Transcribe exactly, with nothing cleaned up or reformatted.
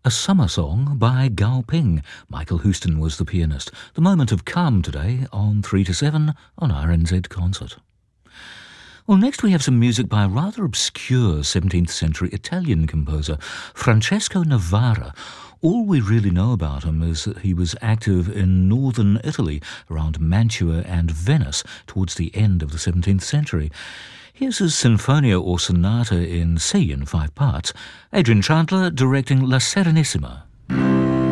A Summer Song by Gao Ping. Michael Houston was the pianist. The moment of calm today on three to seven on R N Z Concert. Well, next we have some music by a rather obscure seventeenth century Italian composer, Francesco Navarra. All we really know about him is that he was active in northern Italy, around Mantua and Venice, towards the end of the seventeenth century. Here's his Sinfonia or Sonata in C in five parts. Adrian Chandler directing La Serenissima.